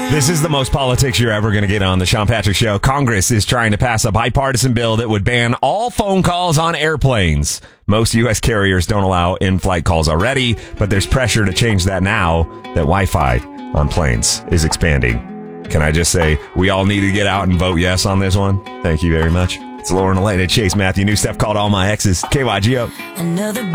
This is the most politics you're ever going to get on the Sean Patrick Show. Congress is trying to pass a bipartisan bill that would ban all phone calls on airplanes. Most U.S. carriers don't allow in-flight calls already, but there's pressure to change that now that Wi-Fi on planes is expanding. Can I just say, we all need to get out and vote yes on this one? Thank you very much. It's Lauren, Elena, Chase, Matthew, new stuff called All My Exes, KYGO.